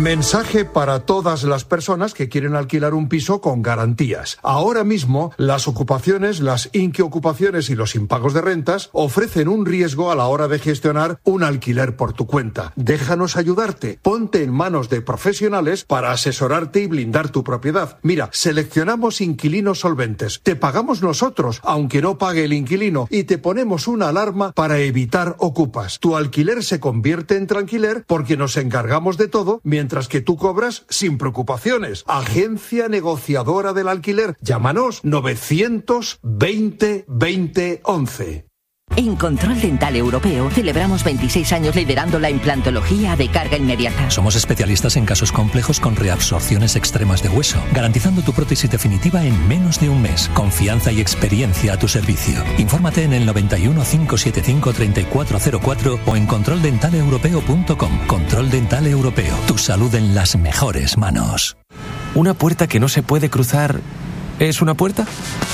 Mensaje para todas las personas que quieren alquilar un piso con garantías. Ahora mismo, las ocupaciones, las inquiocupaciones y los impagos de rentas ofrecen un riesgo a la hora de gestionar un alquiler por tu cuenta. Déjanos ayudarte. Ponte en manos de profesionales para asesorarte y blindar tu propiedad. Mira, seleccionamos inquilinos solventes. Te pagamos nosotros, aunque no pague el inquilino, y te ponemos una alarma para evitar ocupas. Tu alquiler se convierte en tranquiler porque nos encargamos de todo, mientras que tú cobras sin preocupaciones. Agencia negociadora del alquiler. Llámanos 920 20 11. En Control Dental Europeo celebramos 26 años liderando la implantología de carga inmediata. Somos especialistas en casos complejos con reabsorciones extremas de hueso, garantizando tu prótesis definitiva en menos de un mes. Confianza y experiencia a tu servicio. Infórmate en el 91 575 3404 o en controldentaleeuropeo.com. Control Dental Europeo. Tu salud en las mejores manos. ¿Una puerta que no se puede cruzar es una puerta?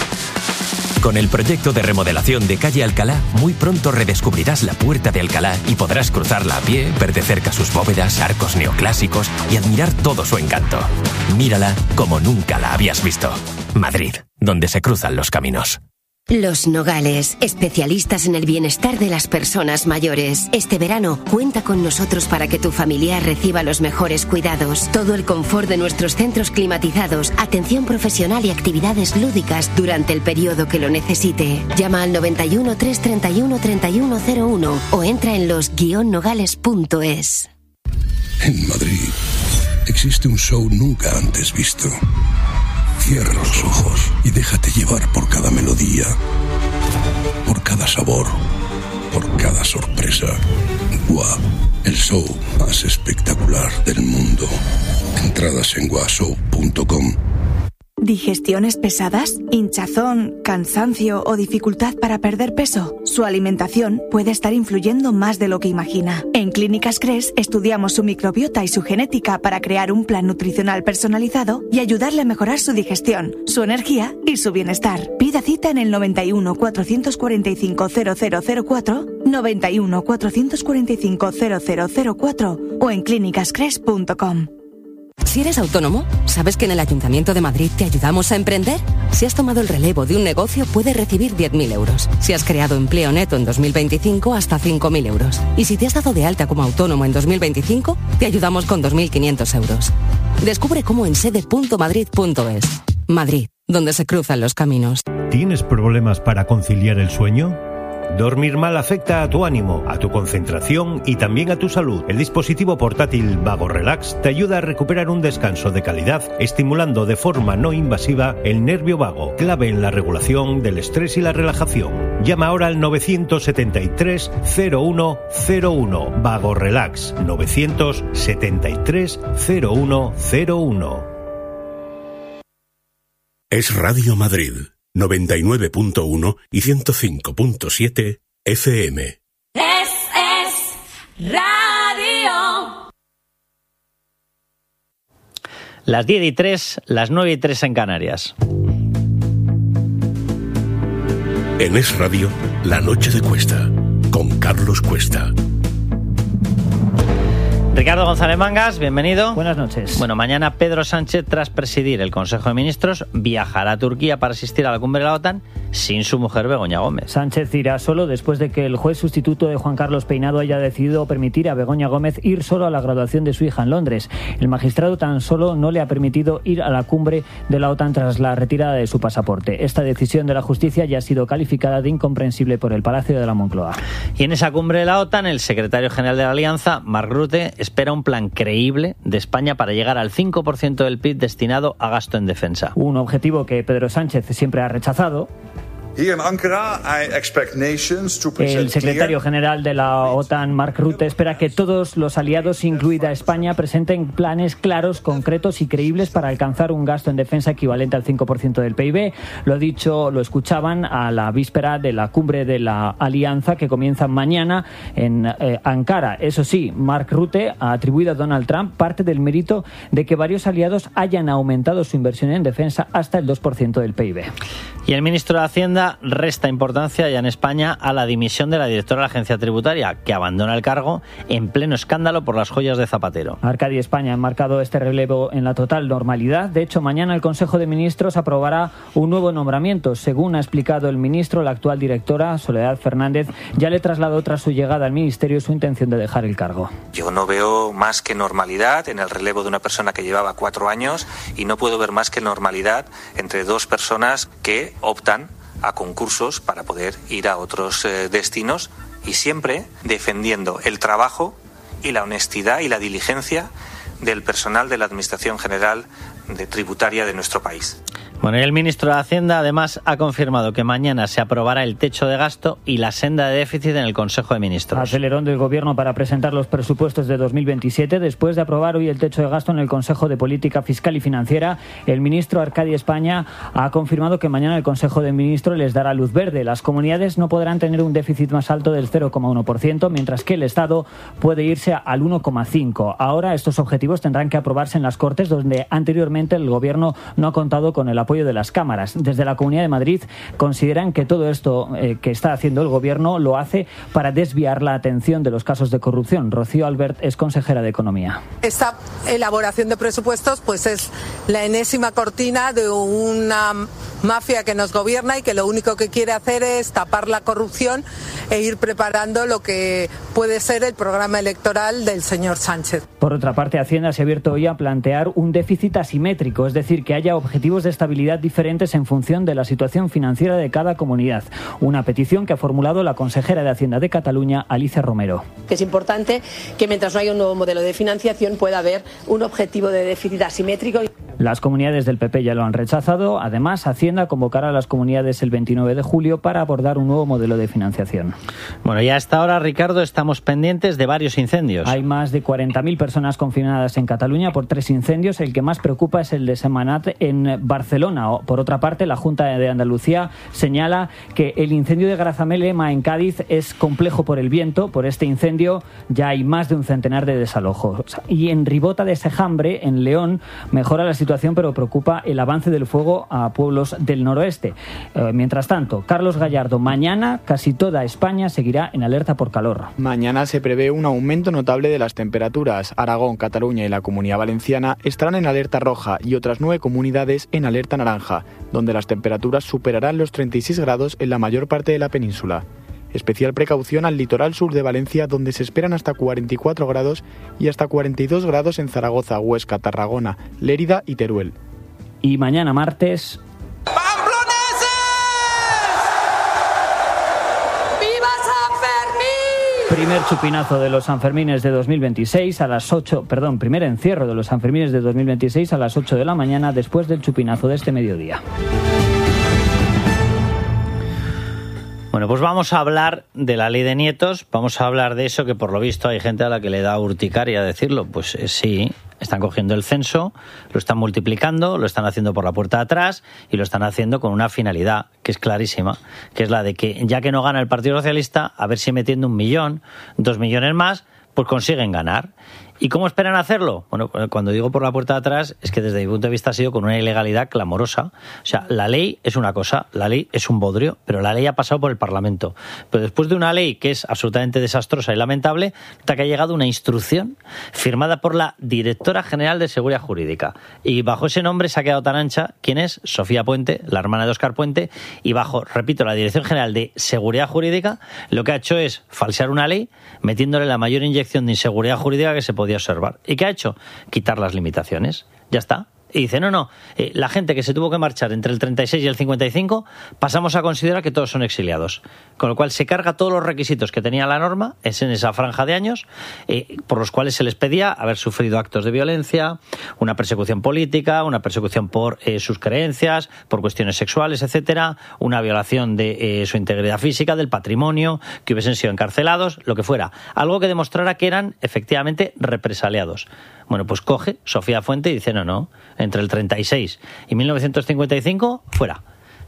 Con el proyecto de remodelación de calle Alcalá, muy pronto redescubrirás la Puerta de Alcalá y podrás cruzarla a pie, ver de cerca sus bóvedas, arcos neoclásicos y admirar todo su encanto. Mírala como nunca la habías visto. Madrid, donde se cruzan los caminos. Los Nogales, especialistas en el bienestar de las personas mayores. Este verano, cuenta con nosotros para que tu familiar reciba los mejores cuidados. Todo el confort de nuestros centros climatizados, atención profesional y actividades lúdicas durante el periodo que lo necesite. Llama al 91 331 3101 o entra en los-nogales.es. En Madrid existe un show nunca antes visto. Cierra los ojos y déjate llevar por cada melodía, por cada sabor, por cada sorpresa. GUA, el show más espectacular del mundo. Entradas en guashow.com. ¿Digestiones pesadas? ¿Hinchazón, cansancio o dificultad para perder peso? Su alimentación puede estar influyendo más de lo que imagina. En Clínicas Cres estudiamos su microbiota y su genética para crear un plan nutricional personalizado y ayudarle a mejorar su digestión, su energía y su bienestar. Pida cita en el 91 445 0004, 91 445 0004 o en clínicascres.com. Si eres autónomo, ¿sabes que en el Ayuntamiento de Madrid te ayudamos a emprender? Si has tomado el relevo de un negocio, puedes recibir 10.000 euros. Si has creado empleo neto en 2025, hasta 5.000 euros. Y si te has dado de alta como autónomo en 2025, te ayudamos con 2.500 euros. Descubre cómo en sede.madrid.es. Madrid, donde se cruzan los caminos. ¿Tienes problemas para conciliar el sueño? Dormir mal afecta a tu ánimo, a tu concentración y también a tu salud. El dispositivo portátil Vago Relax te ayuda a recuperar un descanso de calidad, estimulando de forma no invasiva el nervio vago, clave en la regulación del estrés y la relajación. Llama ahora al 973 0101. Vago Relax 973 0101. Es Radio Madrid 99.1 y 105.7 FM. Es Radio. Las 10:03, las 9:03 en Canarias. En Es Radio, La Noche de Cuesta, con Carlos Cuesta. Ricardo González Mangas, bienvenido. Buenas noches. Bueno, mañana Pedro Sánchez, tras presidir el Consejo de Ministros, viajará a Turquía para asistir a la cumbre de la OTAN sin su mujer Begoña Gómez. Sánchez irá solo después de que el juez sustituto de Juan Carlos Peinado haya decidido permitir a Begoña Gómez ir solo a la graduación de su hija en Londres. El magistrado tan solo no le ha permitido ir a la cumbre de la OTAN tras la retirada de su pasaporte. Esta decisión de la justicia ya ha sido calificada de incomprensible por el Palacio de la Moncloa. Y en esa cumbre de la OTAN, el secretario general de la Alianza, Mark Rutte, espera un plan creíble de España para llegar al 5% del PIB destinado a gasto en defensa. Un objetivo que Pedro Sánchez siempre ha rechazado. El secretario general de la OTAN, Mark Rutte, espera que todos los aliados, incluida España, presenten planes claros, concretos y creíbles para alcanzar un gasto en defensa equivalente al 5% del PIB. Lo escuchaban a la víspera de la cumbre de la Alianza que comienza mañana en Ankara. Eso sí, Mark Rutte ha atribuido a Donald Trump parte del mérito de que varios aliados hayan aumentado su inversión en defensa hasta el 2% del PIB. Y el ministro de Hacienda resta importancia ya en España a la dimisión de la directora de la agencia tributaria, que abandona el cargo en pleno escándalo por las joyas de Zapatero. Arcadi España ha enmarcado este relevo en la total normalidad. De hecho, mañana el Consejo de Ministros aprobará un nuevo nombramiento. Según ha explicado el ministro, la actual directora, Soledad Fernández, ya le trasladó tras su llegada al ministerio su intención de dejar el cargo. Yo no veo más que normalidad en el relevo de una persona que llevaba 4 años y no puedo ver más que normalidad entre dos personas que optan a concursos para poder ir a otros destinos y siempre defendiendo el trabajo y la honestidad y la diligencia del personal de la Administración General Tributaria de nuestro país. Bueno, y el ministro de Hacienda además ha confirmado que mañana se aprobará el techo de gasto y la senda de déficit en el Consejo de Ministros. Acelerón del Gobierno para presentar los presupuestos de 2027. Después de aprobar hoy el techo de gasto en el Consejo de Política Fiscal y Financiera, el ministro Arcadi España ha confirmado que mañana el Consejo de Ministros les dará luz verde. Las comunidades no podrán tener un déficit más alto del 0,1%, mientras que el Estado puede irse al 1,5%. Ahora estos objetivos tendrán que aprobarse en las Cortes, donde anteriormente el Gobierno no ha contado con el apoyo de las cámaras. Desde la Comunidad de Madrid consideran que todo esto que está haciendo el Gobierno lo hace para desviar la atención de los casos de corrupción. Rocío Albert es consejera de Economía. Esta elaboración de presupuestos pues es la enésima cortina de una mafia que nos gobierna y que lo único que quiere hacer es tapar la corrupción e ir preparando lo que puede ser el programa electoral del señor Sánchez. Por otra parte, Hacienda se ha abierto hoy a plantear un déficit asimétrico, es decir, que haya objetivos de estabilidad diferentes en función de la situación financiera de cada comunidad. Una petición que ha formulado la consejera de Hacienda de Cataluña, Alicia Romero. Es importante que mientras no haya un nuevo modelo de financiación pueda haber un objetivo de déficit asimétrico. Las comunidades del PP ya lo han rechazado. Además, Hacienda convocará a las comunidades el 29 de julio para abordar un nuevo modelo de financiación. Bueno, ya hasta ahora, Ricardo, estamos pendientes de varios incendios. Hay más de 40.000 personas confinadas en Cataluña por 3 incendios. El que más preocupa es el de Sentmenat en Barcelona. Por otra parte, la Junta de Andalucía señala que el incendio de Grazamema en Cádiz es complejo por el viento. Por este incendio ya hay más de un centenar de desalojos. Y en Ribota de Sejambre, en León, mejora la situación, pero preocupa el avance del fuego a pueblos del noroeste. Mientras tanto, Carlos Gallardo, mañana casi toda España seguirá en alerta por calor. Mañana se prevé un aumento notable de las temperaturas. Aragón, Cataluña y la Comunidad Valenciana estarán en alerta roja y otras 9 comunidades en alerta naranja, donde las temperaturas superarán los 36 grados en la mayor parte de la península. Especial precaución al litoral sur de Valencia, donde se esperan hasta 44 grados y hasta 42 grados en Zaragoza, Huesca, Tarragona, Lérida y Teruel. Y mañana martes... Primer chupinazo de los Sanfermines de 2026 a las 8, primer encierro de los Sanfermines de 2026 a las 8 de la mañana después del chupinazo de este mediodía. Bueno, pues vamos a hablar de la ley de nietos, vamos a hablar de eso que por lo visto hay gente a la que le da urticaria decirlo. Pues sí, están cogiendo el censo, lo están multiplicando, lo están haciendo por la puerta de atrás y lo están haciendo con una finalidad que es clarísima, que es la de que ya que no gana el Partido Socialista, a ver si metiendo 1 millón, 2 millones más, pues consiguen ganar. ¿Y cómo esperan hacerlo? Bueno, cuando digo por la puerta de atrás es que desde mi punto de vista ha sido con una ilegalidad clamorosa. O sea, la ley es una cosa, la ley es un bodrio, pero la ley ha pasado por el Parlamento. Pero después de una ley que es absolutamente desastrosa y lamentable, hasta que ha llegado una instrucción firmada por la Directora General de Seguridad Jurídica. Y bajo ese nombre se ha quedado tan ancha, ¿quién es? Sofía Puente, la hermana de Óscar Puente, y bajo, repito, la Dirección General de Seguridad Jurídica, lo que ha hecho es falsear una ley, metiéndole la mayor inyección de inseguridad jurídica que se podía observar. ¿Y qué ha hecho? Quitar las limitaciones. Ya está. Y dice, la gente que se tuvo que marchar entre el 36 y el 55, pasamos a considerar que todos son exiliados. Con lo cual se carga todos los requisitos que tenía la norma, es en esa franja de años, por los cuales se les pedía haber sufrido actos de violencia, una persecución política, una persecución por sus creencias, por cuestiones sexuales, etcétera, una violación de su integridad física, del patrimonio, que hubiesen sido encarcelados, lo que fuera. Algo que demostrara que eran efectivamente represaliados. Bueno, pues coge Sofía Fuente y dice, entre el 36 y 1955, fuera.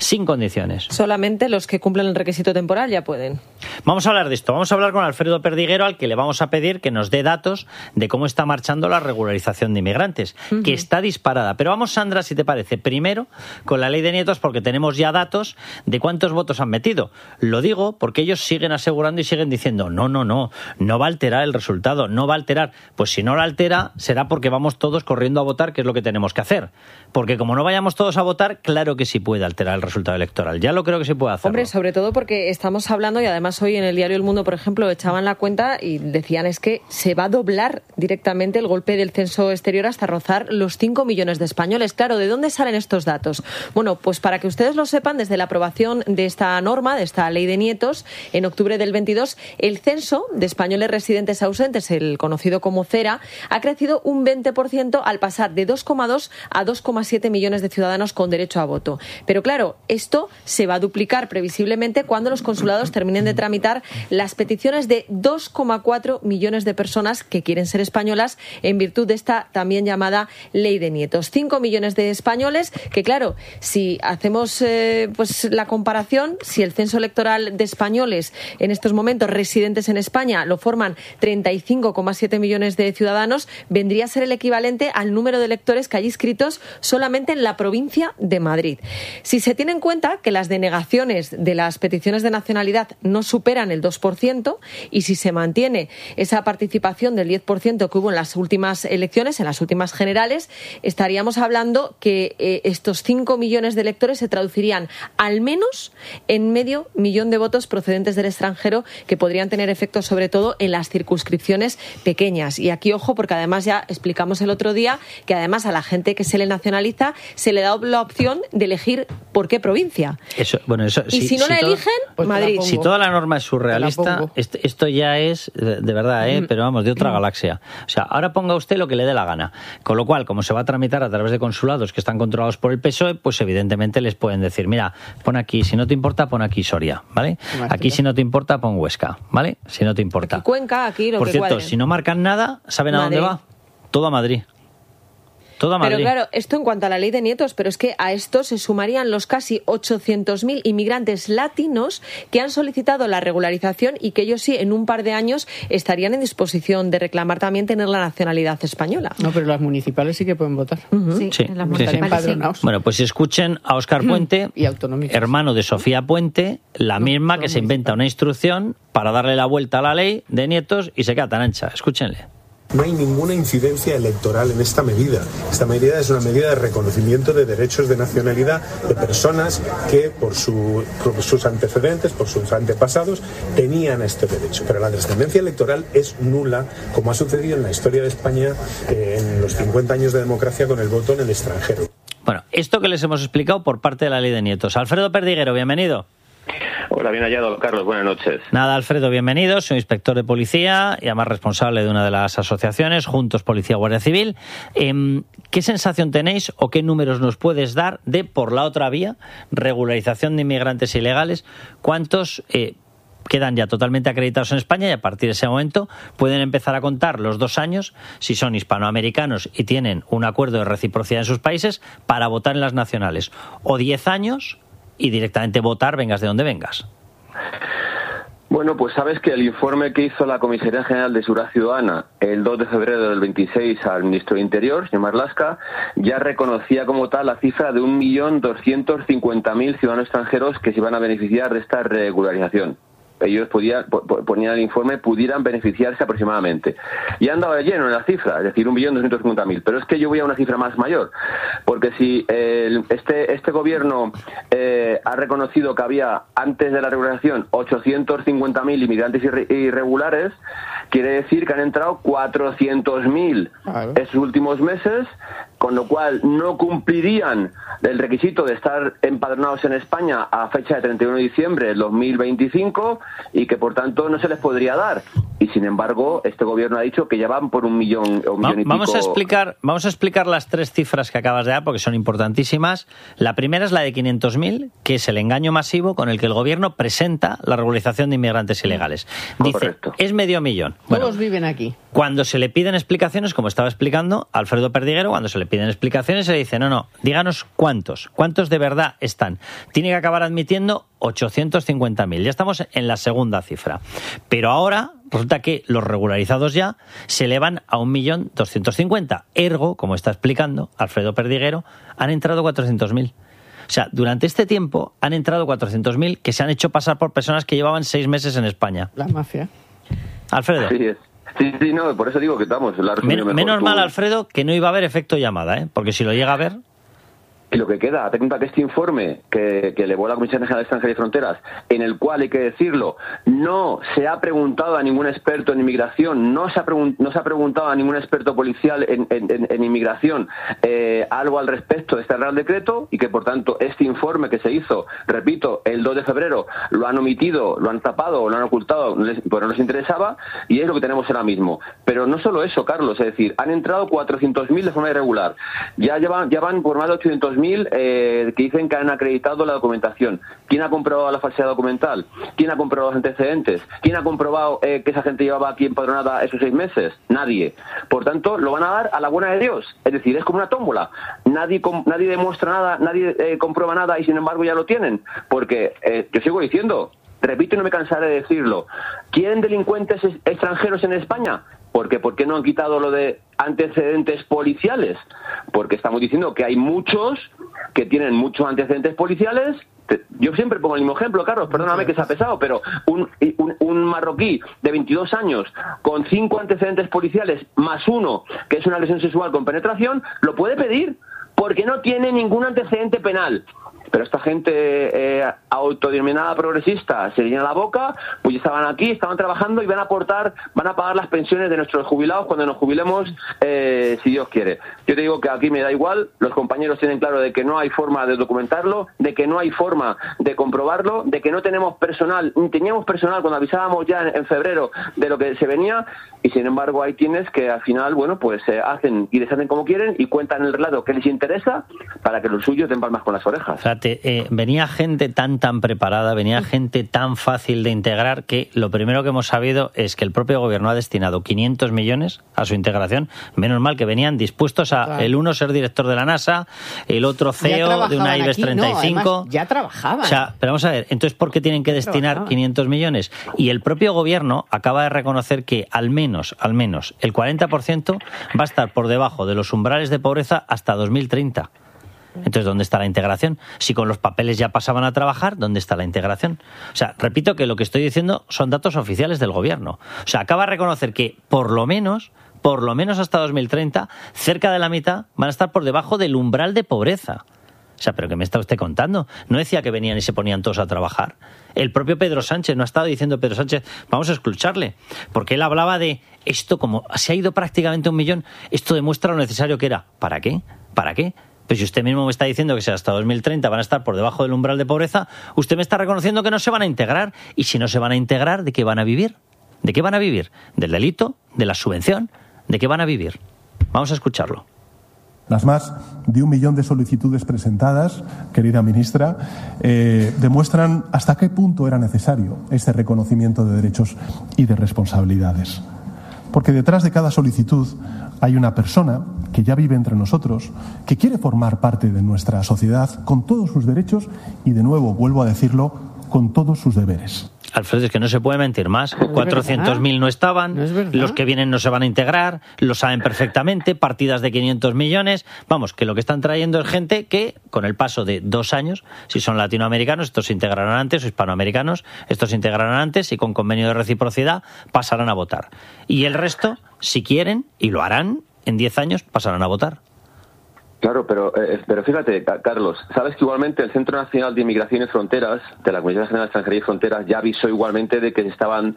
sin condiciones. Solamente los que cumplen el requisito temporal ya pueden. Vamos a hablar de esto. Vamos a hablar con Alfredo Perdiguero, al que le vamos a pedir que nos dé datos de cómo está marchando la regularización de inmigrantes, que está disparada. Pero vamos, Sandra, si te parece, primero con la ley de nietos, porque tenemos ya datos de cuántos votos han metido. Lo digo porque ellos siguen asegurando y siguen diciendo no va a alterar el resultado, no va a alterar. Pues si no lo altera, será porque vamos todos corriendo a votar, que es lo que tenemos que hacer. Porque como no vayamos todos a votar, claro que sí puede alterar el resultado electoral. Ya lo creo que sí puede hacerlo. Hombre, sobre todo porque estamos hablando, y además hoy en el diario El Mundo, por ejemplo, echaban la cuenta y decían es que se va a doblar directamente el golpe del censo exterior hasta rozar los 5 millones de españoles. Claro, ¿de dónde salen estos datos? Bueno, pues para que ustedes lo sepan, desde la aprobación de esta norma, de esta ley de nietos, en octubre del 22, el censo de españoles residentes ausentes, el conocido como CERA, ha crecido un 20% al pasar de 2,2 a 2,7 millones de ciudadanos con derecho a voto. Pero claro, esto se va a duplicar previsiblemente cuando los consulados terminen de tramitar las peticiones de 2,4 millones de personas que quieren ser españolas en virtud de esta también llamada ley de nietos. 5 millones de españoles que, claro, si hacemos pues la comparación, si el censo electoral de españoles en estos momentos residentes en España lo forman 35,7 millones de ciudadanos, vendría a ser el equivalente al número de electores que hay inscritos solamente en la provincia de Madrid. Si se tiene en cuenta que las denegaciones de las peticiones de nacionalidad no superan el 2% y si se mantiene esa participación del 10% que hubo en las últimas elecciones, en las últimas generales, estaríamos hablando que estos 5 millones de electores se traducirían al menos en medio millón de votos procedentes del extranjero que podrían tener efecto sobre todo en las circunscripciones pequeñas. Y aquí, ojo, porque además ya explicamos el otro día que además a la gente que se le nacionaliza se le da la opción de elegir por qué provincia. Y si no la eligen, pues Madrid. Si toda la norma es surrealista, esto ya es de verdad, pero vamos, de otra galaxia. O sea, ahora ponga usted lo que le dé la gana. Con lo cual, como se va a tramitar a través de consulados que están controlados por el PSOE, pues evidentemente les pueden decir, mira, pon aquí, si no te importa, pon aquí Soria, ¿vale? Aquí si no te importa, pon Huesca, ¿vale? Si no te importa. Aquí Cuenca, aquí lo por que cierto, cuadre. si no marcan nada, ¿saben a dónde va? Todo a Madrid. Pero claro, esto en cuanto a la ley de nietos, pero es que a esto se sumarían los casi 800.000 inmigrantes latinos que han solicitado la regularización y que ellos sí, en un par de años, estarían en disposición de reclamar también tener la nacionalidad española. No, pero las municipales sí que pueden votar. Sí. Las municipales sí. Bueno, pues escuchen a Óscar Puente, hermano de Sofía Puente, la misma que se inventa una instrucción para darle la vuelta a la ley de nietos y se queda tan ancha. Escúchenle. No hay ninguna incidencia electoral en esta medida. Esta medida es una medida de reconocimiento de derechos de nacionalidad de personas que por sus antecedentes, por sus antepasados, tenían este derecho. Pero la trascendencia electoral es nula, como ha sucedido en la historia de España en los 50 años de democracia con el voto en el extranjero. Bueno, esto que les hemos explicado por parte de la ley de nietos. Alfredo Perdiguero, bienvenido. Hola, bien hallado, Carlos. Buenas noches. Nada, Alfredo, bienvenido. Soy inspector de policía y además responsable de una de las asociaciones, Juntos Policía Guardia Civil. ¿Qué sensación tenéis o qué números nos puedes dar de, por la otra vía, regularización de inmigrantes ilegales? ¿Cuántos quedan ya totalmente acreditados en España y a partir de ese momento pueden empezar a contar los 2 años, si son hispanoamericanos y tienen un acuerdo de reciprocidad en sus países, para votar en las nacionales? ¿O 10 años y directamente votar, vengas de donde vengas? Bueno, pues sabes que el informe que hizo la Comisaría General de Seguridad Ciudadana el 2 de febrero del 26 al Ministro de Interior, señor Marlaska, ya reconocía como tal la cifra de 1.250.000 ciudadanos extranjeros que se iban a beneficiar de esta regularización. Ellos ponían el informe, pudieran beneficiarse aproximadamente. Y han dado de lleno en la cifra, es decir, 1.250.000. Pero es que yo voy a una cifra más mayor, porque si este gobierno ha reconocido que había, antes de la regularización, 850.000 inmigrantes irregulares, quiere decir que han entrado 400.000 estos últimos meses, con lo cual no cumplirían el requisito de estar empadronados en España a fecha de 31 de diciembre del 2025 y que por tanto no se les podría dar. Y sin embargo, este gobierno ha dicho que ya van por 1 millón o 1 millón y pico. Vamos a explicar las 3 cifras que acabas de dar porque son importantísimas. La primera es la de 500.000, que es el engaño masivo con el que el gobierno presenta la regularización de inmigrantes ilegales. Dice, correcto, es medio millón. Todos viven aquí. Cuando se le piden explicaciones, como estaba explicando Alfredo Perdiguero, cuando se le piden explicaciones se le dice, no, díganos cuántos de verdad están. Tiene que acabar admitiendo 850.000. Ya estamos en la segunda cifra. Pero ahora resulta que los regularizados ya se elevan a 1.250.000. Ergo, como está explicando Alfredo Perdiguero, han entrado 400.000. O sea, durante este tiempo han entrado 400.000 que se han hecho pasar por personas que llevaban 6 meses en España. La mafia. Alfredo. Sí, no, por eso digo que estamos. Menos mal, Alfredo, que no iba a haber efecto llamada, porque si lo llega a ver... Y lo que queda, ten en cuenta que este informe que elevó la Comisión General de Extranjería y Fronteras, en el cual, hay que decirlo, no se ha preguntado a ningún experto en inmigración, no se ha preguntado a ningún experto policial en inmigración algo al respecto de este Real Decreto, y que, por tanto, este informe que se hizo, repito, el 2 de febrero, lo han omitido, lo han tapado, lo han ocultado, pues no les interesaba, y es lo que tenemos ahora mismo. Pero no solo eso, Carlos, es decir, han entrado 400.000 de forma irregular, ya van por más de 800.000 que dicen que han acreditado la documentación. ¿Quién ha comprobado la falsedad documental? ¿Quién ha comprobado los antecedentes? ¿Quién ha comprobado que esa gente llevaba aquí empadronada esos 6 meses? Nadie. Por tanto, lo van a dar a la buena de Dios. Es decir, es como una tómbola. Nadie demuestra nada, nadie comprueba nada, y sin embargo ya lo tienen. Porque yo sigo diciendo, repito y no me cansaré de decirlo, ¿quieren delincuentes extranjeros en España? Porque ¿por qué no han quitado lo de antecedentes policiales? Porque estamos diciendo que hay muchos que tienen muchos antecedentes policiales. Yo siempre pongo el mismo ejemplo, Carlos, perdóname que sea pesado, pero un marroquí de 22 años con 5 antecedentes policiales más 1, que es una agresión sexual con penetración, lo puede pedir porque no tiene ningún antecedente penal. Pero esta gente autodenominada progresista se llena la boca, pues estaban aquí, estaban trabajando y van a pagar las pensiones de nuestros jubilados cuando nos jubilemos, si Dios quiere. Yo te digo que aquí me da igual, los compañeros tienen claro de que no hay forma de documentarlo, de que no hay forma de comprobarlo, de que no tenemos personal, ni teníamos personal cuando avisábamos ya en febrero de lo que se venía, y sin embargo hay quienes que al final, bueno, pues hacen y deshacen como quieren y cuentan el relato que les interesa para que los suyos den palmas con las orejas. Venía gente tan preparada, venía gente tan fácil de integrar, que lo primero que hemos sabido es que el propio gobierno ha destinado 500 millones a su integración. Menos mal que venían dispuestos a, claro, el uno ser director de la NASA, el otro CEO de una IBEX 35. No, ya trabajaban. O sea, pero vamos a ver, entonces ¿por qué tienen que destinar 500 millones? Y el propio gobierno acaba de reconocer que al menos el 40% va a estar por debajo de los umbrales de pobreza hasta 2030. Entonces, ¿dónde está la integración? Si con los papeles ya pasaban a trabajar, ¿dónde está la integración? O sea, repito que lo que estoy diciendo son datos oficiales del gobierno. O sea, acaba de reconocer que por lo menos hasta 2030, cerca de la mitad van a estar por debajo del umbral de pobreza. O sea, ¿pero qué me está usted contando? No decía que venían y se ponían todos a trabajar. El propio Pedro Sánchez, no ha estado diciendo Pedro Sánchez, vamos a escucharle, porque él hablaba de esto, como se ha ido prácticamente 1 millón, esto demuestra lo necesario que era. ¿Para qué? ¿Para qué? Pues si usted mismo me está diciendo que si hasta 2030 van a estar por debajo del umbral de pobreza, usted me está reconociendo que no se van a integrar. Y si no se van a integrar, ¿de qué van a vivir? ¿De qué van a vivir? ¿Del delito? ¿De la subvención? ¿De qué van a vivir? Vamos a escucharlo. Las más de 1 millón de solicitudes presentadas, querida ministra, demuestran hasta qué punto era necesario este reconocimiento de derechos y de responsabilidades. Porque detrás de cada solicitud hay una persona que ya vive entre nosotros, que quiere formar parte de nuestra sociedad con todos sus derechos y, de nuevo, vuelvo a decirlo, con todos sus deberes. Alfredo, es que no se puede mentir más. 400.000 no estaban, los que vienen no se van a integrar, lo saben perfectamente, partidas de 500 millones. Vamos, que lo que están trayendo es gente que, con el paso de 2 años, si son latinoamericanos, estos se integrarán antes, o hispanoamericanos, estos se integrarán antes y con convenio de reciprocidad pasarán a votar. Y el resto, si quieren, y lo harán, en 10 años pasarán a votar. Claro, pero fíjate, Carlos, sabes que igualmente el Centro Nacional de Inmigración y Fronteras, de la Comisión General de Extranjería y Fronteras, ya avisó igualmente de que se estaban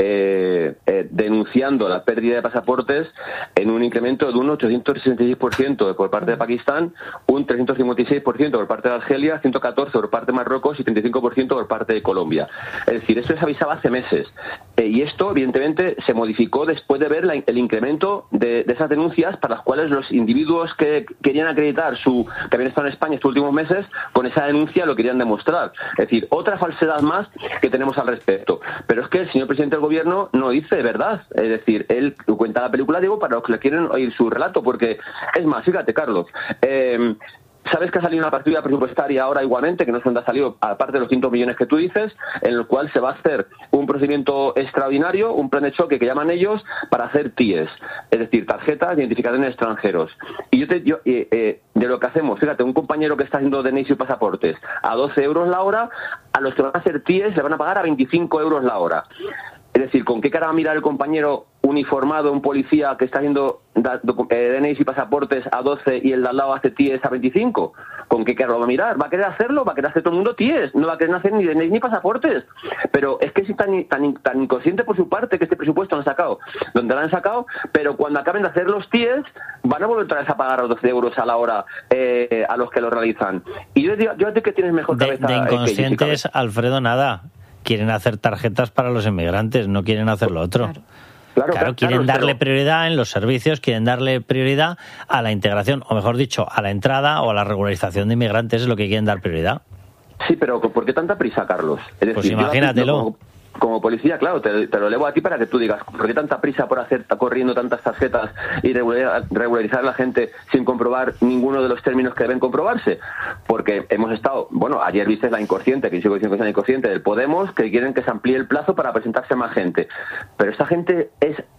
denunciando la pérdida de pasaportes en un incremento de un 866% por parte de Pakistán, un 356% por parte de Argelia, 114% por parte de Marruecos y 35% por parte de Colombia. Es decir, esto se avisaba hace meses. Y esto, evidentemente, se modificó después de ver el incremento de esas denuncias para las cuales los individuos que querían acreditar que habían estado en España estos últimos meses, con esa denuncia lo querían demostrar. Es decir, otra falsedad más que tenemos al respecto. Pero es que el señor presidente del gobierno no dice verdad. Es decir, él cuenta la película, digo, para los que le quieren oír su relato, porque es más, fíjate, Carlos, ¿sabes que ha salido una partida presupuestaria ahora igualmente, que no sé dónde ha salido, aparte de los 500 millones que tú dices, en el cual se va a hacer un procedimiento extraordinario, un plan de choque que llaman ellos, para hacer TIEs, es decir, tarjetas de identificación de extranjeros? Y de lo que hacemos, fíjate, un compañero que está haciendo DNIs y pasaportes a 12 euros la hora, a los que van a hacer TIEs le van a pagar a 25 euros la hora. Es decir, ¿con qué cara va a mirar el compañero uniformado, un policía que está haciendo DNIs y pasaportes a 12 y el de al lado hace TIEs a 25? ¿Con qué cara lo va a mirar? ¿Va a querer hacerlo? ¿Va a querer hacer todo el mundo TIEs? No va a querer hacer ni DNIs ni pasaportes. Pero es que es tan inconsciente por su parte que este presupuesto lo han sacado donde lo han sacado, pero cuando acaben de hacer los TIEs van a volver otra vez a pagar los 12 euros a la hora a los que lo realizan. Y yo digo que tienes mejor cabeza. De inconscientes, Alfredo, nada. Quieren hacer tarjetas para los inmigrantes, no quieren hacer lo otro. Claro, quieren darle prioridad en los servicios, quieren darle prioridad a la integración, o mejor dicho, a la entrada o a la regularización de inmigrantes, es lo que quieren dar prioridad. Sí, pero ¿por qué tanta prisa, Carlos? Es decir, pues imagínatelo. Como policía, claro, te lo elevo a ti para que tú digas, ¿por qué tanta prisa por corriendo tantas tarjetas y regularizar a la gente sin comprobar ninguno de los términos que deben comprobarse? Porque hemos estado, ayer viste la inconsciente, que yo sigo diciendo que es la inconsciente del Podemos, que quieren que se amplíe el plazo para presentarse más gente. Pero esta gente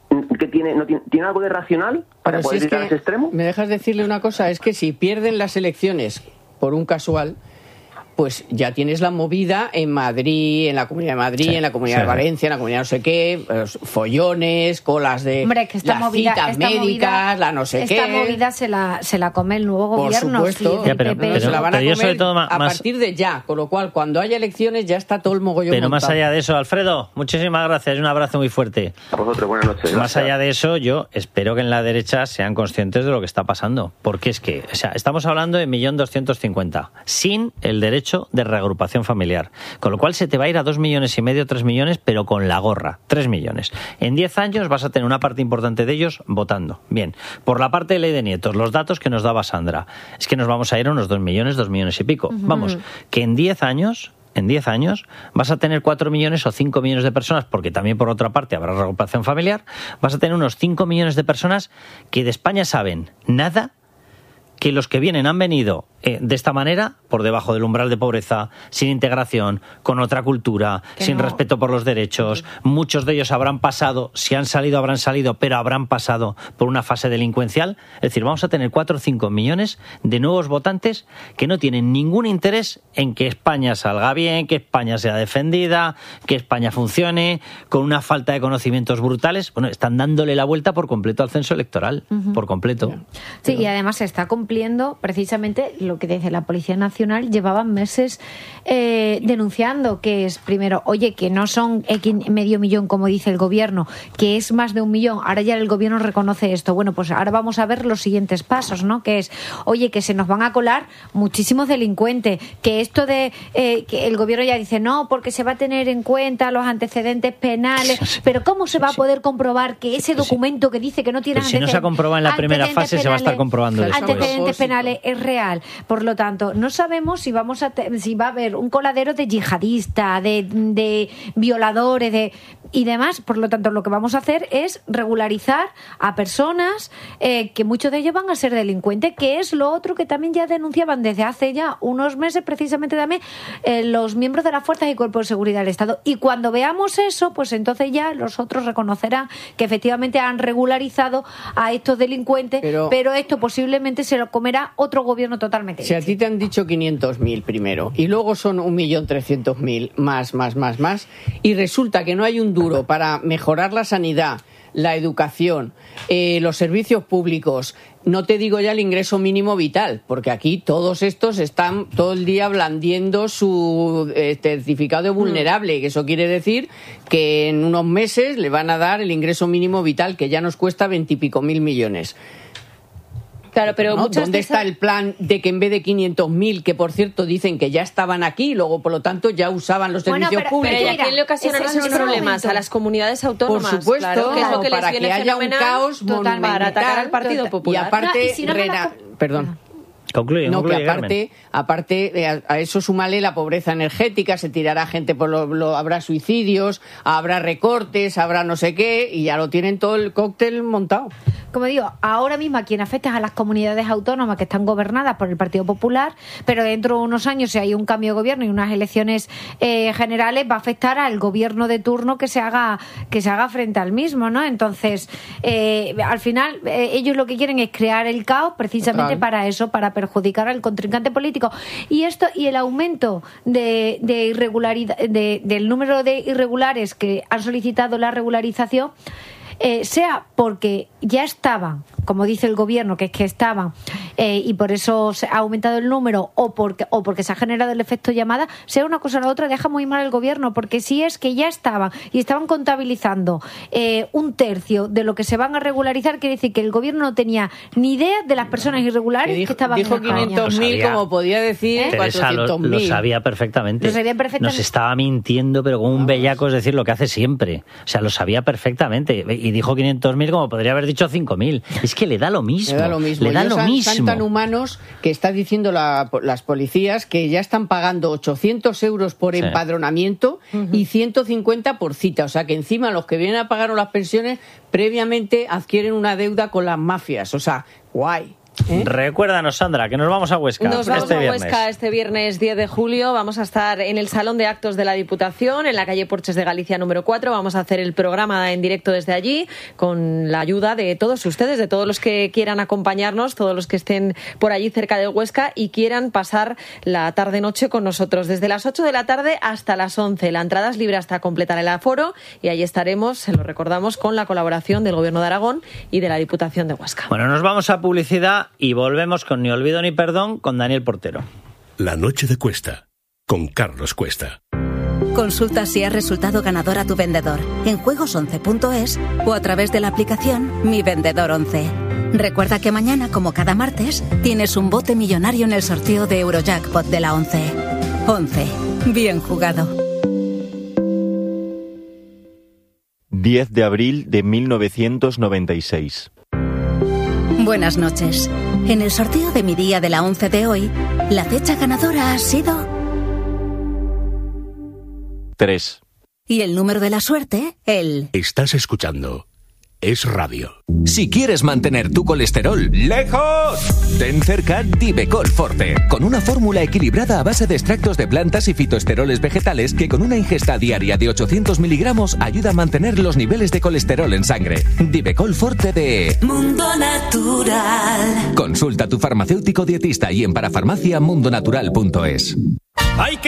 ¿tiene algo de racional para poder llegar a ese extremo? ¿Me dejas decirle una cosa? Es que si pierden las elecciones por un casual, pues ya tienes la movida en Madrid, en la Comunidad de Madrid, en la Comunidad de Valencia, en la Comunidad no sé qué, follones, colas de las citas médicas, la no sé qué. Esta movida se la come el nuevo gobierno. Por supuesto, pero se la van a comer a partir de ya, con lo cual cuando haya elecciones ya está todo el mogollón Pero montado. Más allá de eso, Alfredo, muchísimas gracias, un abrazo muy fuerte. A vosotros, buenas noches. Más allá de eso, yo espero que en la derecha sean conscientes de lo que está pasando, porque es que, estamos hablando de 1.250.000, sin el derecho de reagrupación familiar, con lo cual se te va a ir a 2,5 millones, 3 millones, pero con la gorra, 3 millones. En 10 años vas a tener una parte importante de ellos votando. Bien, por la parte de ley de nietos, los datos que nos daba Sandra, es que nos vamos a ir a unos 2 millones y pico. Vamos, que en 10 años vas a tener 4 millones o 5 millones de personas, porque también por otra parte habrá reagrupación familiar, vas a tener unos 5 millones de personas que de España saben nada, que los que vienen han venido de esta manera, por debajo del umbral de pobreza, sin integración, con otra cultura, sin respeto por los derechos. Muchos de ellos habrán pasado, si han salido, habrán salido, pero habrán pasado por una fase delincuencial. Es decir, vamos a tener 4 o 5 millones de nuevos votantes que no tienen ningún interés en que España salga bien, que España sea defendida, que España funcione, con una falta de conocimientos brutales. Bueno, están dándole la vuelta por completo al censo electoral, por completo. Sí, y además se está cumpliendo precisamente lo que dice la Policía Nacional. Llevaban meses denunciando que es, primero, oye, que no son medio millón como dice el gobierno, que es más de 1 millón. Ahora ya el gobierno reconoce esto. Bueno, pues ahora vamos a ver los siguientes pasos, ¿no? Que es, oye, que se nos van a colar muchísimos delincuentes, que esto de que el gobierno ya dice no, porque se va a tener en cuenta los antecedentes penales, pero ¿cómo se va a poder comprobar que ese documento que dice que no tiene antecedentes? Si no se ha comprobado en la primera fase, penales, se va a estar comprobando después. Antecedentes penales es real. Por lo tanto, no sabemos si va a haber un coladero de yihadistas, de violadores, y demás. Por lo tanto, lo que vamos a hacer es regularizar a personas que muchos de ellos van a ser delincuentes, que es lo otro que también ya denunciaban desde hace ya unos meses, precisamente también los miembros de las fuerzas y cuerpos de seguridad del Estado. Y cuando veamos eso, pues entonces ya los otros reconocerán que efectivamente han regularizado a estos delincuentes, pero esto posiblemente se lo comerá otro gobierno totalmente. Si a ti te han dicho 500.000 primero y luego son 1.300.000 más y resulta que no hay un duro para mejorar la sanidad, la educación, los servicios públicos, no te digo ya el ingreso mínimo vital, porque aquí todos estos están todo el día blandiendo su certificado de vulnerable, que eso quiere decir que en unos meses le van a dar el ingreso mínimo vital, que ya nos cuesta 20 y pico mil millones. Claro, pero ¿no? ¿Dónde está el plan de que en vez de 500.000, que por cierto dicen que ya estaban aquí, luego por lo tanto ya usaban los servicios públicos? Pero ¿y a quién le ocasionan esos problemas? A las comunidades autónomas. Por supuesto, claro, que es lo que para les viene que haya un caos monumental para atacar al Partido Popular. Y aparte, perdón. Concluye, no, que aparte a eso súmale la pobreza energética, se tirará gente habrá suicidios, habrá recortes, habrá no sé qué, y ya lo tienen todo el cóctel montado. Como digo, ahora mismo a quien afecta es a las comunidades autónomas que están gobernadas por el Partido Popular, pero dentro de unos años, si hay un cambio de gobierno y unas elecciones generales, va a afectar al gobierno de turno que se haga frente al mismo, ¿no? Entonces, al final, ellos lo que quieren es crear el caos precisamente para eso, para perjudicar al contrincante político. Y el aumento de irregularidad, del número de irregulares que han solicitado la regularización, sea porque ya estaban, como dice el gobierno, que es que estaban y por eso se ha aumentado el número, o porque se ha generado el efecto llamada, sea una cosa o la otra, deja muy mal el gobierno, porque si es que ya estaban y estaban contabilizando un tercio de lo que se van a regularizar, quiere decir que el gobierno no tenía ni idea de las personas irregulares que estaban en España. Dijo 500.000, como podía decir 400.000. Lo sabía perfectamente. Nos estaba mintiendo, pero con un bellaco, es decir, lo que hace siempre. O sea, lo sabía perfectamente. Y dijo 500.000 como podría haber dicho 5.000. Es que le da lo mismo. Le da lo mismo. Son tan humanos que está diciendo las policías que ya están pagando 800 euros por empadronamiento y 150 por cita. O sea, que encima los que vienen a pagar las pensiones previamente adquieren una deuda con las mafias. O sea, guay. Recuérdanos, Sandra, que nos vamos a Huesca. Nos vamos a Huesca este viernes 10 de julio. Vamos a estar en el Salón de Actos de la Diputación, en la calle Porches de Galicia número 4. Vamos a hacer el programa en directo desde allí, con la ayuda de todos ustedes, de todos los que quieran acompañarnos, todos los que estén por allí cerca de Huesca y quieran pasar la tarde-noche con nosotros. Desde las 8 de la tarde hasta las 11. La entrada es libre hasta completar el aforo y ahí estaremos, se lo recordamos, con la colaboración del Gobierno de Aragón y de la Diputación de Huesca. Bueno, nos vamos a publicidad y volvemos con Ni Olvido ni Perdón con Daniel Portero. La noche de Cuesta, con Carlos Cuesta. Consulta si has resultado ganador a tu vendedor en juegos11.es o a través de la aplicación Mi Vendedor 11. Recuerda que mañana, como cada martes, tienes un bote millonario en el sorteo de Eurojackpot de la 11. 11. Bien jugado. 10 de abril de 1996. Buenas noches. En el sorteo de mi día de la 11 de hoy, la fecha ganadora ha sido 3. Y el número de la suerte, el... Estás escuchando Es Radio. Si quieres mantener tu colesterol lejos, ten cerca Divecol Forte, con una fórmula equilibrada a base de extractos de plantas y fitoesteroles vegetales que con una ingesta diaria de 800 miligramos ayuda a mantener los niveles de colesterol en sangre. Divecol Forte de Mundo Natural. Consulta a tu farmacéutico dietista y en parafarmacia mundonatural.es. ¡Hay que